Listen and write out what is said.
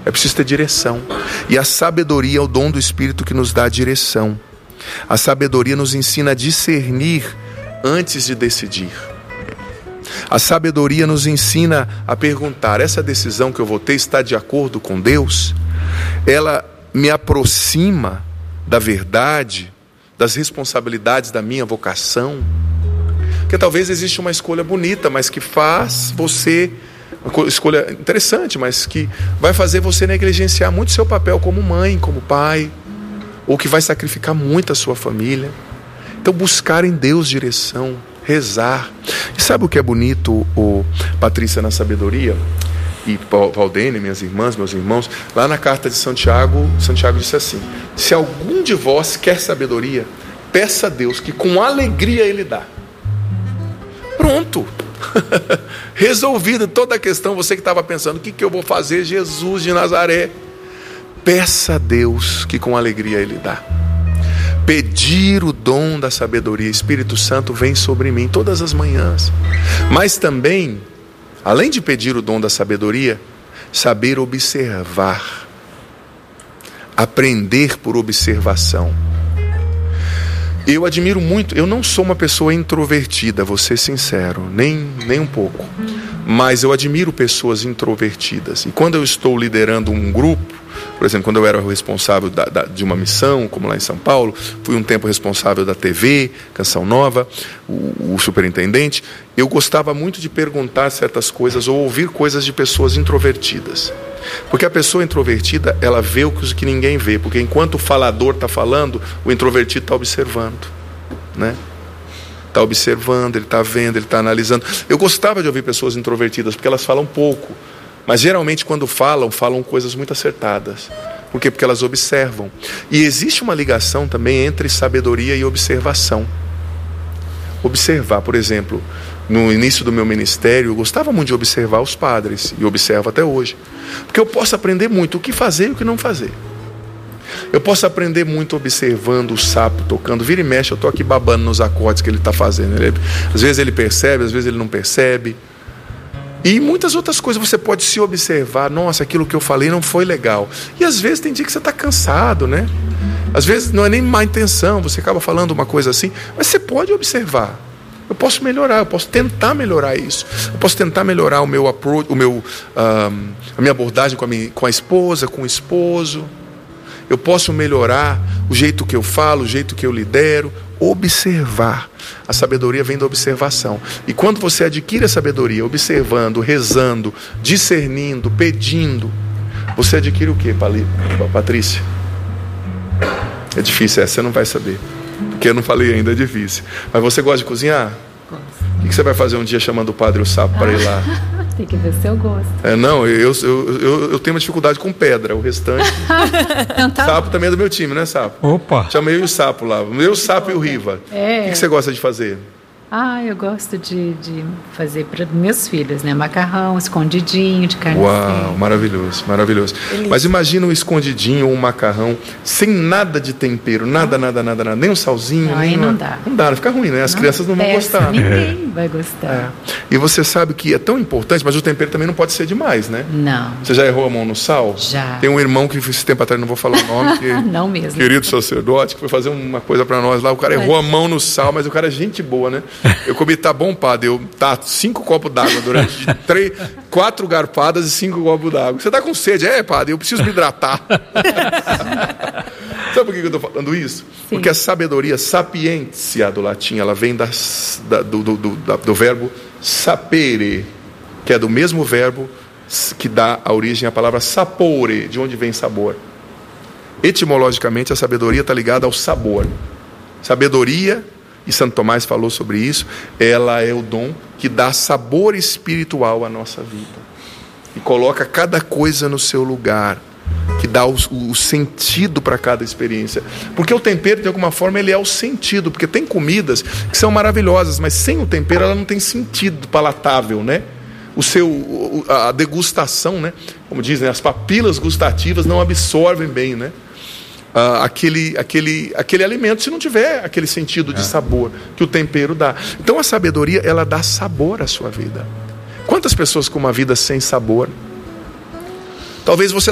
É preciso ter direção. E a sabedoria é o dom do Espírito que nos dá direção. A sabedoria nos ensina a discernir antes de decidir. A sabedoria nos ensina a perguntar: essa decisão que eu vou ter está de acordo com Deus? Ela me aproxima da verdade, das responsabilidades da minha vocação? Porque talvez exista uma escolha bonita, mas que faz você, uma escolha interessante, mas que vai fazer você negligenciar muito seu papel como mãe, como pai, ou que vai sacrificar muito a sua família. Então, buscar em Deus direção, rezar. E sabe o que é bonito, Patrícia, na sabedoria? E Valdene, minhas irmãs, meus irmãos, lá na carta de Santiago, Santiago disse assim: se algum de vós quer sabedoria, peça a Deus, que com alegria Ele dá. Pronto. Resolvido toda a questão. Você que estava pensando: o que eu vou fazer, Jesus de Nazaré? Peça a Deus, que com alegria Ele dá. Pedir o dom da sabedoria. Espírito Santo, vem sobre mim todas as manhãs. Mas também, além de pedir o dom da sabedoria, saber observar. Aprender por observação. Eu admiro muito, eu não sou uma pessoa introvertida, vou ser sincero, nem um pouco. Mas eu admiro pessoas introvertidas. E quando eu estou liderando um grupo, por exemplo, quando eu era o responsável de uma missão, como lá em São Paulo, fui um tempo responsável da TV, Canção Nova, o superintendente, eu gostava muito de perguntar certas coisas ou ouvir coisas de pessoas introvertidas. Porque a pessoa introvertida, ela vê o que ninguém vê, porque enquanto o falador está falando, o introvertido está observando, né? Está observando, ele está vendo, ele está analisando. Eu gostava de ouvir pessoas introvertidas, porque elas falam pouco, mas geralmente quando falam coisas muito acertadas. Por quê? Porque elas observam. E existe uma ligação também entre sabedoria e observação. Observar, por exemplo, no início do meu ministério, eu gostava muito de observar os padres, e observo até hoje. Porque eu posso aprender muito o que fazer e o que não fazer. Eu posso aprender muito observando o sapo tocando. Vira e mexe, eu estou aqui babando nos acordes que ele está fazendo. Às vezes ele percebe, às vezes ele não percebe. E muitas outras coisas você pode se observar. Nossa, aquilo que eu falei não foi legal. E às vezes tem dia que você está cansado, né? Às vezes não é nem má intenção, você acaba falando uma coisa assim, mas você pode observar. Eu posso melhorar, eu posso tentar melhorar isso. Eu posso tentar melhorar o meu approach, a minha abordagem com a esposa, com o esposo. Eu posso melhorar o jeito que eu falo, o jeito que eu lidero. Observar. A sabedoria vem da observação. E quando você adquire a sabedoria, observando, rezando, discernindo, pedindo, você adquire o que, Patrícia? É difícil, você não vai saber. Porque eu não falei ainda, é difícil. Mas você gosta de cozinhar? Gosto. O que você vai fazer um dia chamando o padre e o sapo para ir lá? Tem que ver se eu gosto. Não, eu tenho uma dificuldade com pedra. O restante... Sapo também é do meu time, né, Sapo? Opa! Chamei o Sapo lá. O Sapo e o Riva. É. O que você gosta de fazer? Eu gosto de fazer para meus filhos, né? Macarrão, escondidinho de carne. Uau, maravilhoso, maravilhoso. Mas imagina um escondidinho ou um macarrão sem nada de tempero, nada, nem um salzinho. Não, aí não dá. Não dá, fica ruim, né? As crianças não vão gostar. Ninguém vai gostar. E você sabe que é tão importante, mas o tempero também não pode ser demais, né? Não. Você já errou a mão no sal? Já. Tem um irmão que esse tempo atrás, não vou falar o nome, que não mesmo. Querido sacerdote, que foi fazer uma coisa para nós lá, o cara errou a mão no sal, mas o cara é gente boa, né? Eu comi, tá bom, padre, 5 copos d'água durante 4 garfadas e 5 copos d'água. Você tá com sede? Padre, eu preciso me hidratar. Sabe por que eu estou falando isso? Sim. Porque a sabedoria, sapientia do latim, ela vem do verbo sapere, que é do mesmo verbo que dá a origem à palavra sapore, de onde vem sabor. Etimologicamente, a sabedoria está ligada ao sabor. Sabedoria, e Santo Tomás falou sobre isso, ela é o dom que dá sabor espiritual à nossa vida. E coloca cada coisa no seu lugar, que dá o sentido para cada experiência. Porque o tempero, de alguma forma, ele é o sentido. Porque tem comidas que são maravilhosas, mas sem o tempero ela não tem sentido palatável, né? A degustação, né? Como dizem, as papilas gustativas não absorvem bem, né? Aquele alimento, se não tiver aquele sentido de sabor que o tempero dá. Então a sabedoria, ela dá sabor à sua vida. Quantas pessoas com uma vida sem sabor? Talvez você